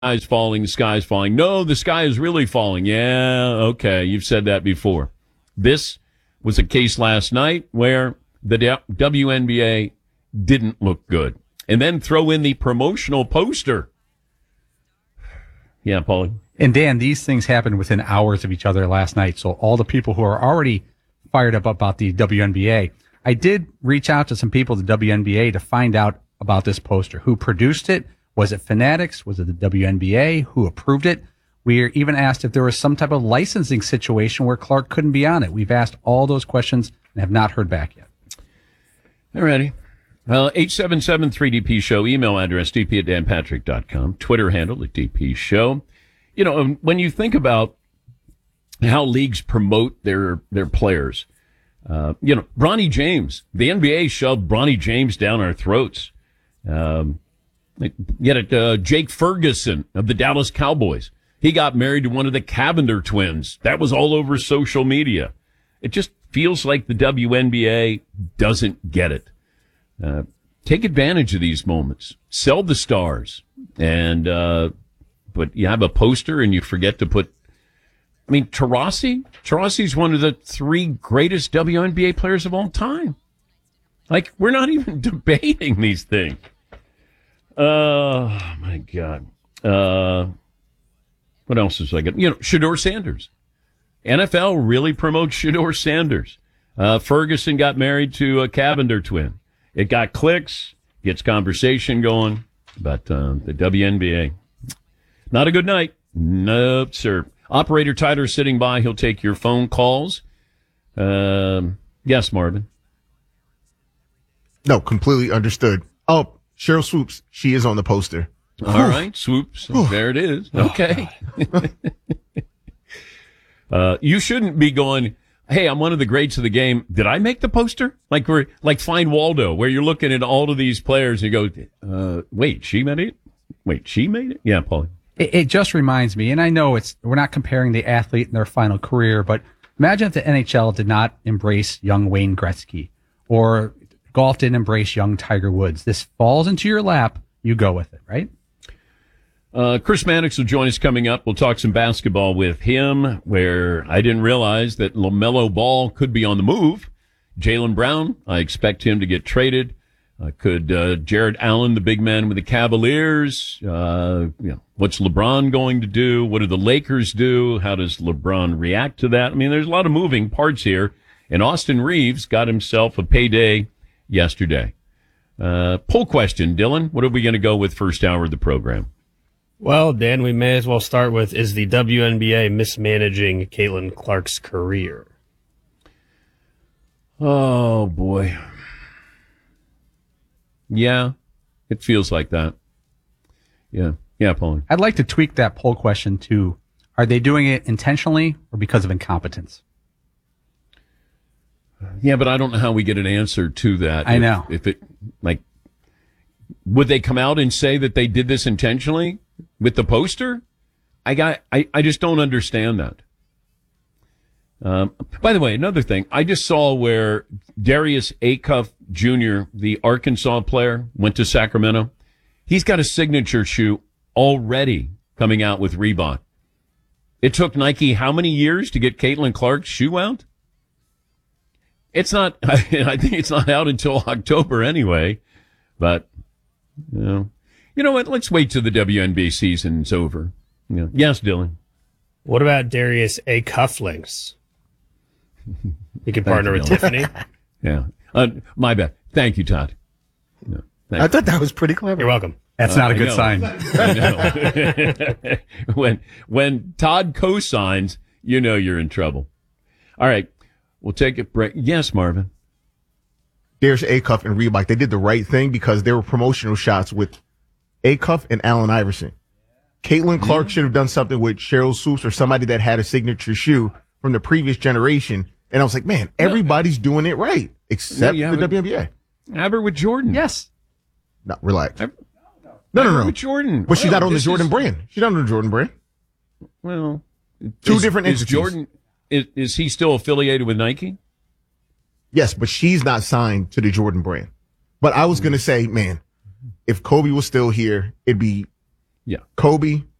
sky's falling, the sky's falling. No, the sky is really falling. Yeah, okay, you've said that before. This was a case last night where the WNBA didn't look good. And then throw in the promotional poster. Yeah, Paulie. And Dan, these things happened within hours of each other last night. So all the people who are already fired up about the WNBA, I did reach out to some people at the WNBA to find out about this poster. Who produced it? Was it Fanatics? Was it the WNBA? Who approved it? We even asked if there was some type of licensing situation where Clark couldn't be on it. We've asked all those questions and have not heard back yet. All righty. 877-3DP Show, email address dp@danpatrick.com, Twitter handle at DP Show. You know, when you think about how leagues promote their players, Bronny James, the NBA shoved Bronny James down our throats. Jake Ferguson of the Dallas Cowboys. He got married to one of the Cavender twins. That was all over social media. It just feels like the WNBA doesn't get it. Take advantage of these moments. Sell the stars. And, but you have a poster and you forget to put, Taurasi's one of the 3 greatest WNBA players of all time. Like, we're not even debating these things. Oh, my God. What else is I got? Shedeur Sanders. NFL really promotes Shedeur Sanders. Ferguson got married to a Cavender twin. It got clicks, gets conversation going, but the WNBA, not a good night. Nope, sir. Operator Tyler sitting by. He'll take your phone calls. Yes, Marvin. No, completely understood. Oh, Cheryl Swoops. She is on the poster. All right, Swoops. There it is. Okay. You shouldn't be going, hey, I'm one of the greats of the game. Did I make the poster? Like Find Waldo, where you're looking at all of these players and you go, wait, she made it? Wait, she made it? Yeah, Paulie. It just reminds me, and I know we're not comparing the athlete in their final career, but imagine if the NHL did not embrace young Wayne Gretzky or golf didn't embrace young Tiger Woods. This falls into your lap. You go with it, right? Chris Mannix will join us coming up. We'll talk some basketball with him, where I didn't realize that LaMelo Ball could be on the move. Jaylen Brown, I expect him to get traded. Could Jared Allen, the big man with the Cavaliers, what's LeBron going to do? What do the Lakers do? How does LeBron react to that? There's a lot of moving parts here. And Austin Reeves got himself a payday yesterday. Poll question, Dylan. What are we going to go with first hour of the program? Well, Dan, we may as well start with, is the WNBA mismanaging Caitlin Clark's career? Oh, boy. Yeah, it feels like that. Yeah, Pauline. I'd like to tweak that poll question to, are they doing it intentionally or because of incompetence? Yeah, but I don't know how we get an answer to that. I know. If it, would they come out and say that they did this intentionally with the poster? I just don't understand that. By the way, another thing, I just saw where Darius Acuff Jr., the Arkansas player, went to Sacramento. He's got a signature shoe already coming out with Reebok. It took Nike how many years to get Caitlin Clark's shoe out? It's not, I think it's not out until October anyway, but, you know what? Let's wait till the WNBA season's over. Yes, Dylan. What about Darius A. Cufflinks? He could partner with Tiffany. Yeah. My bad. Thank you, Todd. No, I thought that was pretty clever. You're welcome. That's not a good sign. I know. When Todd co-signs, you're in trouble. All right. We'll take a break. Yes, Marvin. Darius Acuff and Reebok, they did the right thing because there were promotional shots with Acuff and Allen Iverson. Caitlin Clark should have done something with Cheryl Swoops or somebody that had a signature shoe from the previous generation. And I was like, man, everybody's doing it right except the WNBA. Aber with Jordan. Yes. No, relax. No. With Jordan. But she's not on the Jordan brand. She's not on the Jordan brand. Well, two different entities. Jordan, is he still affiliated with Nike? Yes, but she's not signed to the Jordan brand. But I was going to say, man, if Kobe was still here, it'd be Yeah. Kobe,